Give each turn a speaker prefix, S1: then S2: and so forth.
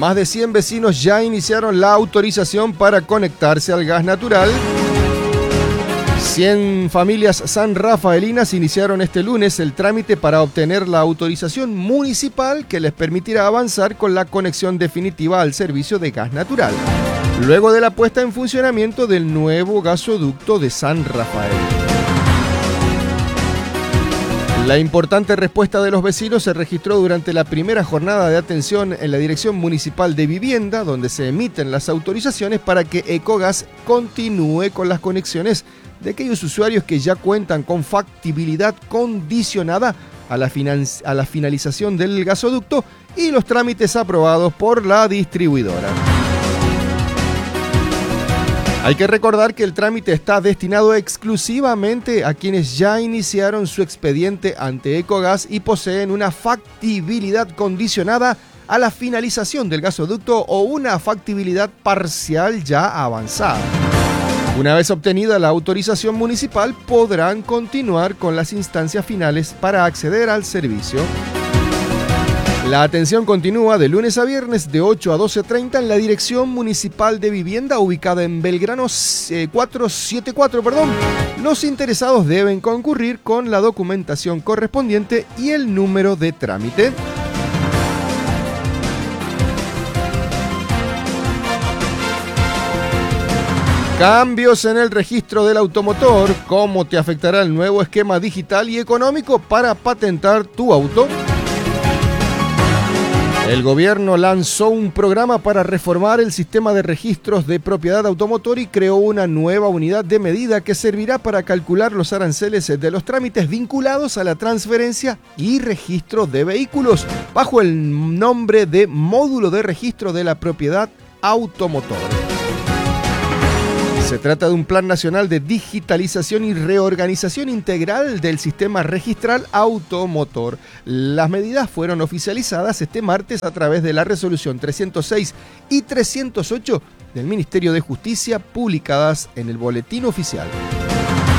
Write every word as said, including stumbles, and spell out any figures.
S1: Más de cien vecinos ya iniciaron la autorización para conectarse al gas natural. cien familias sanrafaelinas iniciaron este lunes el trámite para obtener la autorización municipal que les permitirá avanzar con la conexión definitiva al servicio de gas natural, luego de la puesta en funcionamiento del nuevo gasoducto de San Rafael. La importante respuesta de los vecinos se registró durante la primera jornada de atención en la Dirección Municipal de Vivienda, donde se emiten las autorizaciones para que Ecogas continúe con las conexiones de aquellos usuarios que ya cuentan con factibilidad condicionada a la, finan- a la finalización del gasoducto y los trámites aprobados por la distribuidora. Hay que recordar que el trámite está destinado exclusivamente a quienes ya iniciaron su expediente ante Ecogas y poseen una factibilidad condicionada a la finalización del gasoducto o una factibilidad parcial ya avanzada. Una vez obtenida la autorización municipal, podrán continuar con las instancias finales para acceder al servicio. La atención continúa de lunes a viernes de ocho a doce treinta en la Dirección Municipal de Vivienda ubicada en Belgrano cuatrocientos setenta y cuatro. Perdón. Los interesados deben concurrir con la documentación correspondiente y el número de trámite. Cambios en el registro del automotor. ¿Cómo te afectará el nuevo esquema digital y económico para patentar tu auto? El gobierno lanzó un programa para reformar el sistema de registros de propiedad automotor y creó una nueva unidad de medida que servirá para calcular los aranceles de los trámites vinculados a la transferencia y registro de vehículos, bajo el nombre de Módulo de Registro de la Propiedad Automotor. Se trata de un plan nacional de digitalización y reorganización integral del sistema registral automotor. Las medidas fueron oficializadas este martes a través de la resolución trescientos seis y trescientos ocho del Ministerio de Justicia, publicadas en el Boletín Oficial.